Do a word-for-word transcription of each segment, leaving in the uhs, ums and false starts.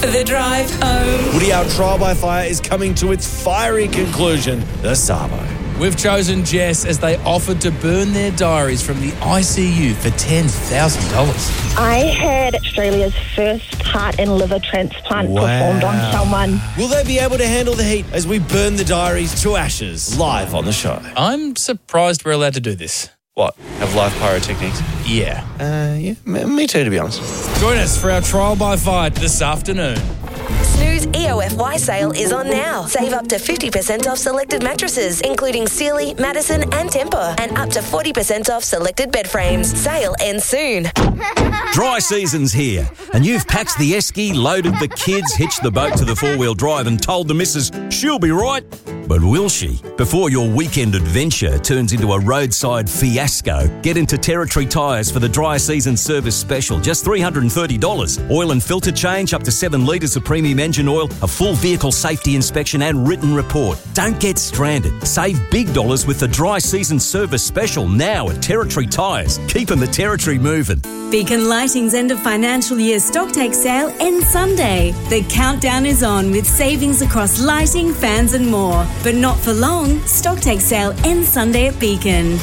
The drive home. Woody Allen Trial by Fire is coming to its fiery conclusion, the Sabo. We've chosen Jess as they offered to burn their diaries from the I C U for ten thousand dollars. I had Australia's first heart and liver transplant Wow. performed on someone. Will they be able to handle the heat as we burn the diaries to ashes live on the show? I'm surprised we're allowed to do this. What? Have live pyrotechnics? Yeah. Uh, yeah, m- me too, to be honest. Join us for our trial by fire this afternoon. Snooze E O F Y sale is on now. Save up to fifty percent off selected mattresses, including Sealy, Madison and Tempur, and up to forty percent off selected bed frames. Sale ends soon. Dry season's here, and you've packed the esky, loaded the kids, hitched the boat to the four-wheel drive and told the missus she'll be right. But will she? Before your weekend adventure turns into a roadside fiasco, get into Territory Tyres for the dry season service special. Just three hundred thirty dollars. Oil and filter change, up to seven litres of premium engine oil, a full vehicle safety inspection and written report. Don't get stranded. Save big dollars with the dry season service special now at Territory Tyres. Keeping the Territory moving. Beacon Lighting's end of financial year stocktake sale ends Sunday. The countdown is on with savings across lighting, fans and more. But not for long. Stocktake sale ends Sunday at Beacon.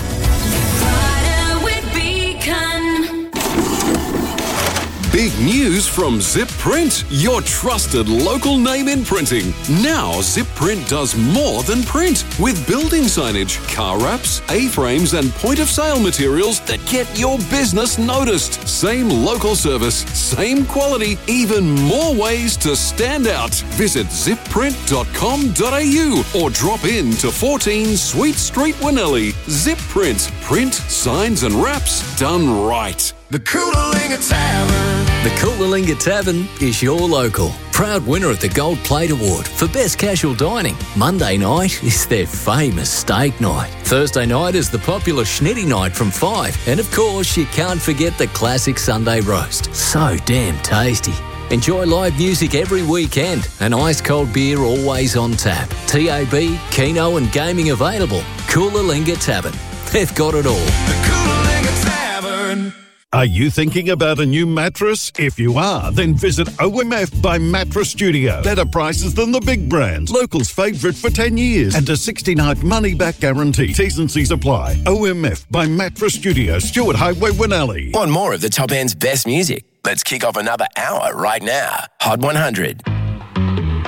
Big news from Zip Print, your trusted local name in printing. Now Zip Print does more than print with building signage, car wraps, A-frames and point-of-sale materials that get your business noticed. Same local service, same quality, even more ways to stand out. Visit zip print dot com dot a u or drop in to fourteen Sweet Street, Winnelly. Zip Print, print, signs and wraps done right. The Coolalinga Tavern. The Coolalinga Tavern is your local. Proud winner of the Gold Plate Award for Best Casual Dining. Monday night is their famous steak night. Thursday night is the popular Schnitty night from five. And of course, you can't forget the classic Sunday roast. So damn tasty. Enjoy live music every weekend and ice-cold beer always on tap. T A B, Keno and gaming available. Coolalinga Tavern. They've got it all. The Coolalinga Tavern. Are you thinking about a new mattress? If you are, then visit O M F by Mattress Studio. Better prices than the big brands. Locals' favourite for ten years. And a sixty-night money-back guarantee. T's and C's apply. O M F by Mattress Studio. Stewart Highway, Winnelly. Want more of the top end's best music? Let's kick off another hour right now. Hot one hundred.